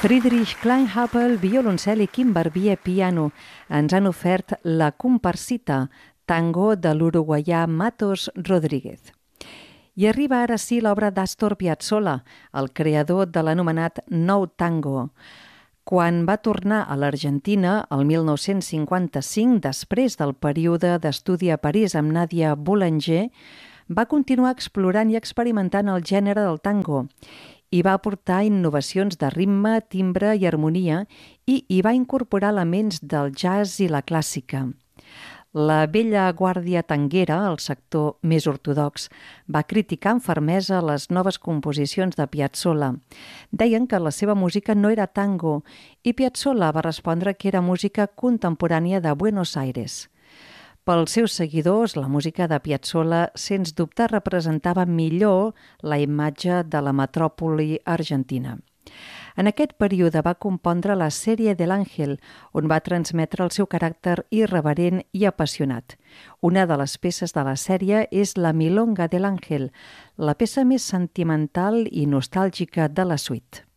Friedrich Kleinhapel, violoncel, i Quim Barbier, piano, ens han ofert La Comparsita, tango de l'uruguaià Matos Rodríguez. I arriba ara sí l'obra d'Astor Piazzolla, el creador de l'anomenat Nou Tango. Quan va tornar a l'Argentina, el 1955, després del període d'estudi a París amb Nadia Boulanger, va continuar explorant i experimentant el gènere del tango i va aportar innovacions de ritme, timbre i harmonia i hi va incorporar elements del jazz i la clàssica. La vella guàrdia tanguera, el sector més ortodox, va criticar amb fermesa les noves composicions de Piazzolla. Deien que la seva música no era tango i Piazzolla va respondre que era música contemporània de Buenos Aires. Pels seus seguidors, la música de Piazzolla, sens dubte, representava millor la imatge de la metròpoli argentina. En aquest període va compondre la Sèrie de l'Àngel, on va transmetre el seu caràcter irreverent i apassionat. Una de les peces de la sèrie és la Milonga de l'Àngel, la peça més sentimental i nostàlgica de la suite.